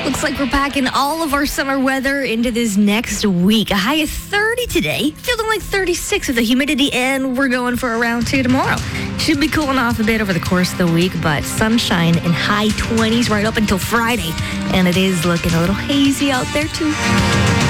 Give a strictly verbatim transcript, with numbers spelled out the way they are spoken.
Looks like we're packing all of our summer weather into this next week. A high of thirty today, feeling like thirty-six with the humidity, and we're going for around two tomorrow. Should be cooling off a bit over the course of the week, but sunshine in high twenties right up until Friday. And it is looking a little hazy out there too.